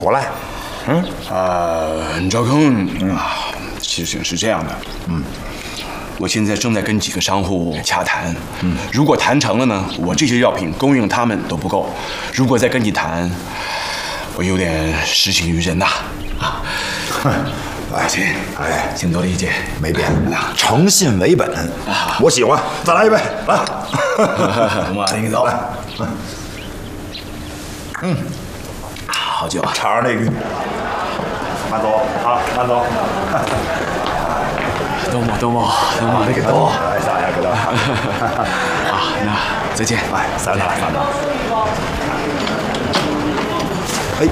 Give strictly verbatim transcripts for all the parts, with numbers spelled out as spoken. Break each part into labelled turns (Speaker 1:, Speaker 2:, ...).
Speaker 1: 过来。嗯，
Speaker 2: 呃，赵坑啊，事情是这样的，嗯。 我现在正在跟几个商户洽谈，嗯，如果谈成了呢，我这些药品供应他们都不够；如果再跟你谈，我有点失信于人呐。啊，哎，亲，哎，请多理解，
Speaker 1: 没变，诚信为本啊，我喜欢。再来一杯，来。
Speaker 2: 我马领走。嗯，好酒，
Speaker 1: 尝尝这个。慢走啊，慢走。
Speaker 2: どうもどうもどうもありがとう。
Speaker 1: 哎，大家知道。
Speaker 2: 啊，那再见。
Speaker 1: 哎，散了，散了。哎。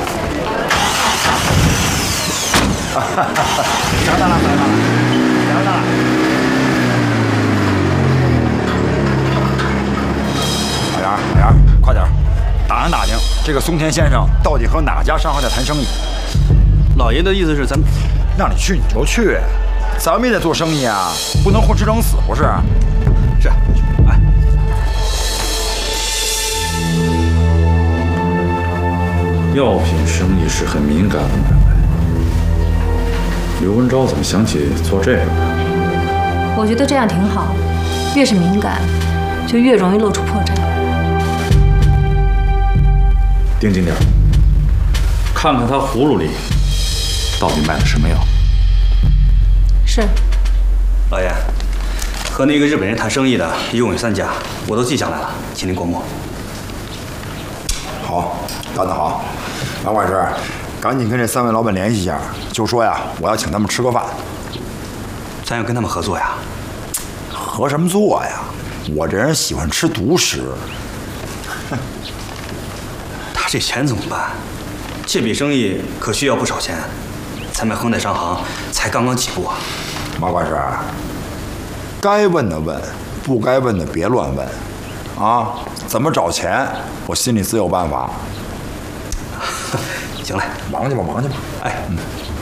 Speaker 1: 哈哈哈！想到了，想到了，想到了。老杨，老杨，快点，打听打听，这个松田先生到底和哪家商行在谈生意？
Speaker 3: 老爷的意思是咱们
Speaker 1: 让你去你就去。 咱们也得做生意啊，不能混吃等死，不是？
Speaker 3: 是，哎，
Speaker 4: 药品生意是很敏感的买卖。刘文昭怎么想起做这个呢？
Speaker 5: 我觉得这样挺好，越是敏感，就越容易露出破绽。
Speaker 4: 盯紧点，看看他葫芦里到底卖的什么药。
Speaker 5: 是，
Speaker 3: 老爷，和那个日本人谈生意的一共有三家，我都记下来了，请您过目。
Speaker 1: 好，干得好，王管事，赶紧跟这三位老板联系一下，就说呀，我要请他们吃个饭。
Speaker 3: 咱要跟他们合作呀？
Speaker 1: 合什么作呀？我这人喜欢吃独食。
Speaker 3: 他这钱怎么办？这笔生意可需要不少钱。 咱们恒泰商行才刚刚起步啊，
Speaker 1: 马管事，该问的问，不该问的别乱问，啊，怎么找钱，我心里自有办法。
Speaker 3: 行嘞，
Speaker 1: 忙去吧，忙去吧。
Speaker 3: 哎，嗯。